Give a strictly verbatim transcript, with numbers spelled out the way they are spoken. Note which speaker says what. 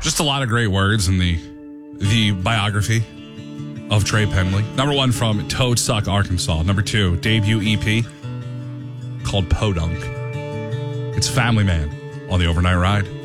Speaker 1: Just a lot of great words in the the biography of Trey Penley. Number one from Toadsuck, Arkansas. Number two, debut E P called Podunk. It's Family Man on the Overnight Ride.